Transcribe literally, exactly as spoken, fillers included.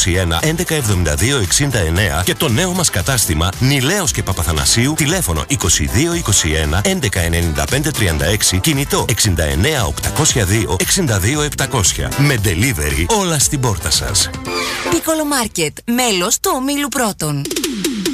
είκοσι ένα έντεκα εβδομήντα δύο εξήντα εννέα και το νέο μας κατάστημα Νιλέος και Παπαθανασίου, τηλέφωνο είκοσι δύο είκοσι ένα έντεκα ενενήντα πέντε τριάντα έξι, κινητό εξήντα εννέα οκτακόσια δύο εξήντα δύο επτακόσια. Με delivery όλα στην πόρτα σας. Piccolo Market, μέλος του ομίλου Πρώτων.